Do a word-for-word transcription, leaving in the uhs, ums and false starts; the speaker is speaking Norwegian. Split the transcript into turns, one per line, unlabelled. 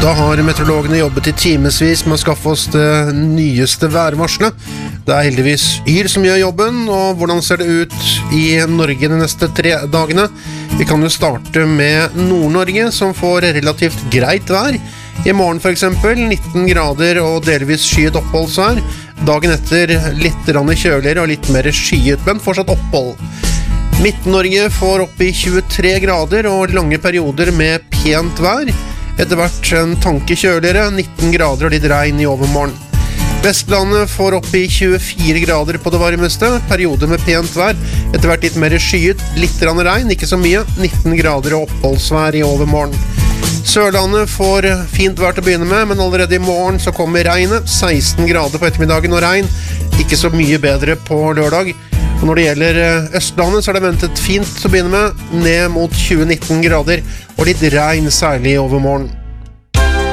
Da har meteorologene jobbet i timesvis med å skaffe oss det nyeste værvarselet. Det er heldigvis Yr som gjør jobben, og hvordan ser det ut i Norge de neste tre dagene? Vi kan jo starte med Nord-Norge, som får relativt greit vær. I morgen for eksempel nitten grader og delvis skyet oppholdsvær. Dagen etter litt rann kjøligere og litt mer skyet, men fortsatt opphold. Midt-Norge får opp i tjuetre grader og lange perioder med pent vær. Etter hvert en tanke kjøligere, nitten grader og litt regn i overmorgen. Vestlandet får opp i tjuefire grader på det varmeste, perioder med pent vær. Etter hvert litt mer skyet, litt regn, ikke så mye, nitten grader og oppholdsvær i overmorgen. Sørlandet får fint vær til å begynne med, men allerede i morgen så kommer regnet, seksten grader på ettermiddagen og regn, ikke så mye bedre på lørdag. Og når det gjelder Østlandet så er det ventet fint til å begynne med, ned mot tjue til nitten grader og litt regn særlig i overmorgen.